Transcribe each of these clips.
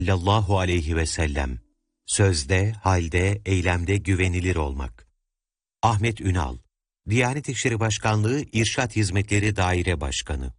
sallallahu aleyhi ve sellem. Sözde, halde, eylemde güvenilir olmak. Ahmet Ünal, Diyanet İşleri Başkanlığı İrşad Hizmetleri Daire Başkanı.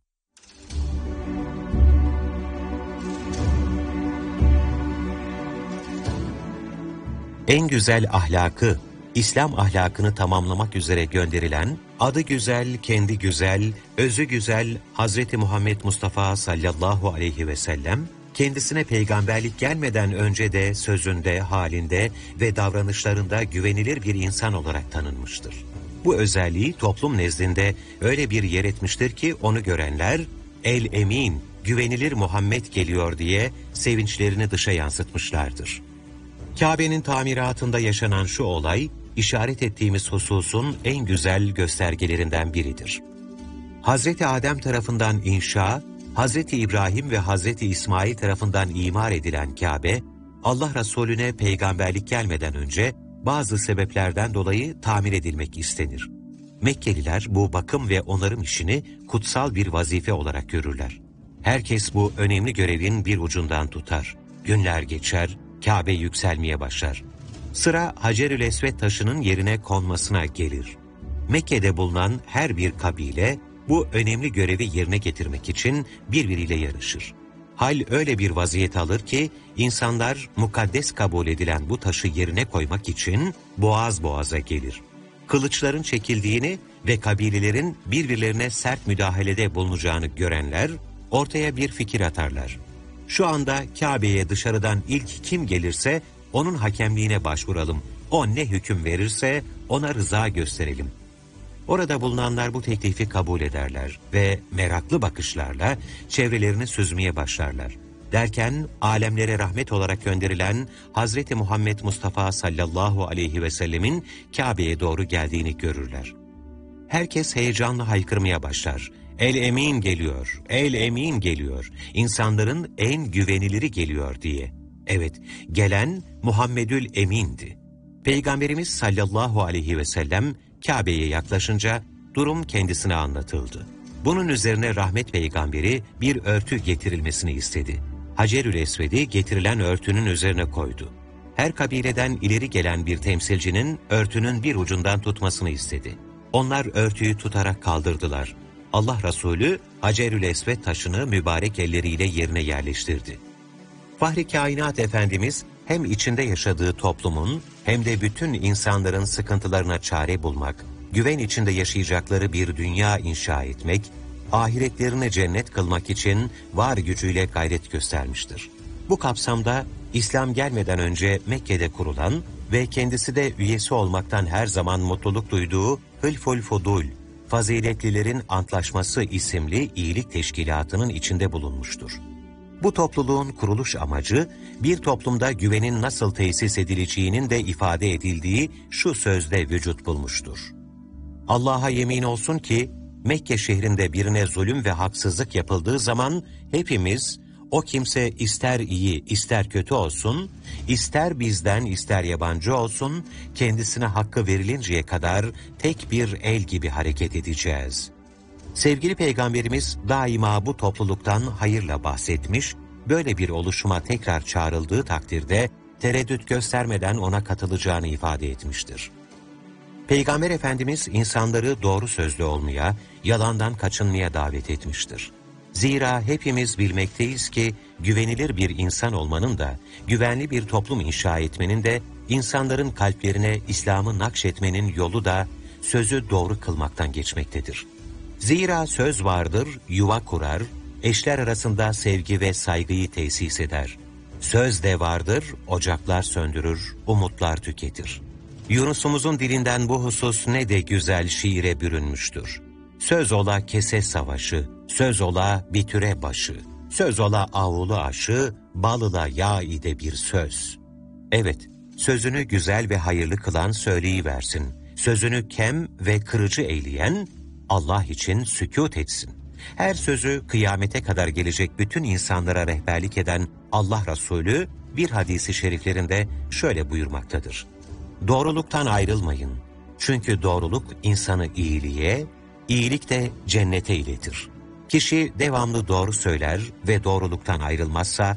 En güzel ahlakı, İslam ahlakını tamamlamak üzere gönderilen, adı güzel, kendi güzel, özü güzel Hazreti Muhammed Mustafa sallallahu aleyhi ve sellem, kendisine peygamberlik gelmeden önce de sözünde, halinde ve davranışlarında güvenilir bir insan olarak tanınmıştır. Bu özelliği toplum nezdinde öyle bir yer etmiştir ki onu görenler, el-emin, güvenilir Muhammed geliyor diye sevinçlerini dışa yansıtmışlardır. Kabe'nin tamiratında yaşanan şu olay, işaret ettiğimiz hususun en güzel göstergelerinden biridir. Hazreti Adem tarafından inşa, Hazreti İbrahim ve Hazreti İsmail tarafından imar edilen Kabe, Allah Resulüne peygamberlik gelmeden önce bazı sebeplerden dolayı tamir edilmek istenir. Mekkeliler bu bakım ve onarım işini kutsal bir vazife olarak görürler. Herkes bu önemli görevin bir ucundan tutar. Günler geçer, Kabe yükselmeye başlar. Sıra Hacer-ül Esved taşının yerine konmasına gelir. Mekke'de bulunan her bir kabile bu önemli görevi yerine getirmek için birbiriyle yarışır. Hal öyle bir vaziyet alır ki insanlar mukaddes kabul edilen bu taşı yerine koymak için boğaz boğaza gelir. Kılıçların çekildiğini ve kabilelerin birbirlerine sert müdahalede bulunacağını görenler ortaya bir fikir atarlar. Şu anda Kabe'ye dışarıdan ilk kim gelirse onun hakemliğine başvuralım. O ne hüküm verirse ona rıza gösterelim. Orada bulunanlar bu teklifi kabul ederler ve meraklı bakışlarla çevrelerini süzmeye başlarlar. Derken alemlere rahmet olarak gönderilen Hazreti Muhammed Mustafa sallallahu aleyhi ve sellemin Kabe'ye doğru geldiğini görürler. Herkes heyecanla haykırmaya başlar. El-Emin geliyor, El-Emin geliyor, insanların en güveniliri geliyor diye. Evet, gelen Muhammedül Emin'di. Peygamberimiz sallallahu aleyhi ve sellem Kabe'ye yaklaşınca durum kendisine anlatıldı. Bunun üzerine rahmet peygamberi bir örtü getirilmesini istedi. Hacer-ül Esved'i getirilen örtünün üzerine koydu. Her kabileden ileri gelen bir temsilcinin örtünün bir ucundan tutmasını istedi. Onlar örtüyü tutarak kaldırdılar. Allah Resulü Hacer-ül Esved taşını mübarek elleriyle yerine yerleştirdi. Fahri Kainat Efendimiz hem içinde yaşadığı toplumun hem de bütün insanların sıkıntılarına çare bulmak, güven içinde yaşayacakları bir dünya inşa etmek, ahiretlerini cennet kılmak için var gücüyle gayret göstermiştir. Bu kapsamda İslam gelmeden önce Mekke'de kurulan ve kendisi de üyesi olmaktan her zaman mutluluk duyduğu Hılful Fudul, Faziletlilerin Antlaşması isimli iyilik teşkilatının içinde bulunmuştur. Bu topluluğun kuruluş amacı, bir toplumda güvenin nasıl tesis edileceğinin de ifade edildiği şu sözde vücut bulmuştur. Allah'a yemin olsun ki, Mekke şehrinde birine zulüm ve haksızlık yapıldığı zaman hepimiz, o kimse ister iyi ister kötü olsun, ister bizden ister yabancı olsun, kendisine hakkı verilinceye kadar tek bir el gibi hareket edeceğiz. Sevgili Peygamberimiz daima bu topluluktan hayırla bahsetmiş, böyle bir oluşuma tekrar çağrıldığı takdirde tereddüt göstermeden ona katılacağını ifade etmiştir. Peygamber Efendimiz insanları doğru sözlü olmaya, yalandan kaçınmaya davet etmiştir. Zira hepimiz bilmekteyiz ki güvenilir bir insan olmanın da, güvenli bir toplum inşa etmenin de, insanların kalplerine İslam'ı nakşetmenin yolu da sözü doğru kılmaktan geçmektedir. Zira söz vardır, yuva kurar, eşler arasında sevgi ve saygıyı tesis eder. Söz de vardır, ocaklar söndürür, umutlar tüketir. Yunus'umuzun dilinden bu husus ne de güzel şiire bürünmüştür. Söz ola kese savaşı, söz ola bitüre başı, söz ola avulu aşı, balıla yağ ide bir söz. Evet, sözünü güzel ve hayırlı kılan söyleyiversin. Sözünü kem ve kırıcı eyleyen, Allah için sükût etsin. Her sözü kıyamete kadar gelecek bütün insanlara rehberlik eden Allah Resulü bir hadisi şeriflerinde şöyle buyurmaktadır. Doğruluktan ayrılmayın. Çünkü doğruluk insanı iyiliğe, iyilik de cennete iletir. Kişi devamlı doğru söyler ve doğruluktan ayrılmazsa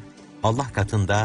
Allah katında